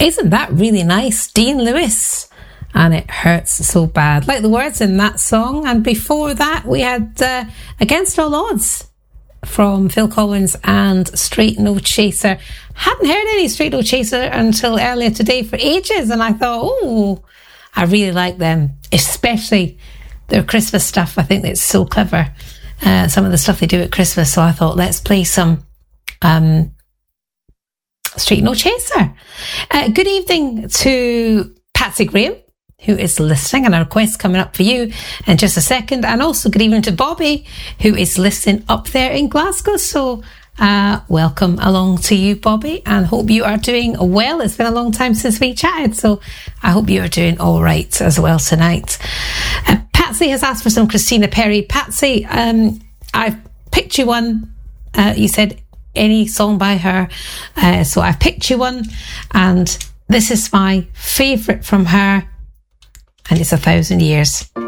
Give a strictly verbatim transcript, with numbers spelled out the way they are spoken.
Isn't that really nice? Dean Lewis. And It Hurts So Bad. Like the words in that song. And before that, we had uh, Against All Odds from Phil Collins and Straight No Chaser. Hadn't heard any Straight No Chaser until earlier today for ages. And I thought, oh, I really like them. Especially their Christmas stuff. I think it's so clever. Uh, some of the stuff they do at Christmas. So I thought, let's play some um, Straight No Chaser. Uh, good evening to Patsy Graham, who is listening, and a request coming up for you in just a second. And also good evening to Bobby, who is listening up there in Glasgow. So uh, welcome along to you, Bobby, and hope you are doing well. It's been a long time since we chatted, so I hope you are doing all right as well tonight. Uh, Patsy has asked for some Christina Perri. Patsy, um, I've picked you one. Uh, you said any song by her. Uh, so I've picked you one, and this is my favourite from her. And it's A Thousand Years.